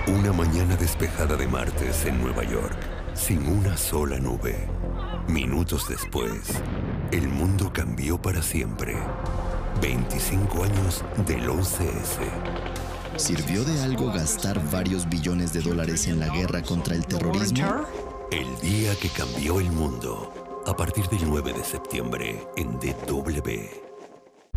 Una mañana despejada de martes en Nueva York, sin una sola nube. Minutos después, el mundo cambió para siempre. 25 años del 11S. ¿Sirvió de algo gastar varios billones de dólares en la guerra contra el terrorismo? El día que cambió el mundo. A partir del 9 de septiembre en DW.